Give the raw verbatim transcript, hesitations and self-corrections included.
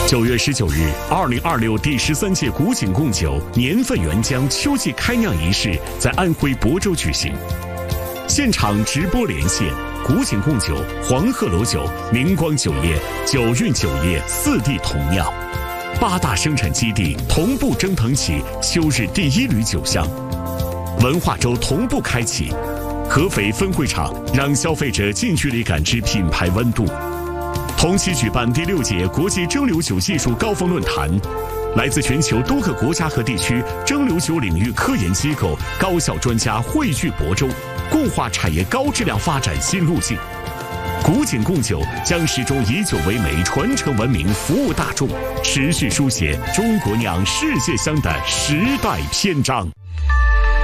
九月十九日，二零二六第十三届古井贡酒年份原浆秋季开酿仪式在安徽亳州举行，现场直播连线古井贡酒、黄鹤楼酒、明光酒业、九运酒业四地同酿，八大生产基地同步蒸腾起秋日第一缕酒香，文化周同步开启，合肥分会场让消费者近距离感知品牌温度。同期举办第六届国际蒸馏酒技术高峰论坛，来自全球多个国家和地区蒸馏酒领域科研机构、高校专家汇聚亳州，共话产业高质量发展新路径。古井贡酒将始终以酒为媒，传承文明，服务大众，持续书写中国酿世界香的时代篇章。